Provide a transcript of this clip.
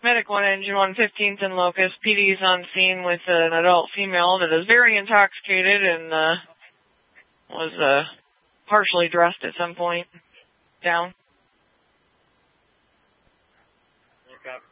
Medic 1, Engine 115th and Locust. PD's on scene with an adult female that is very intoxicated and was partially dressed at some point. Down. Okay.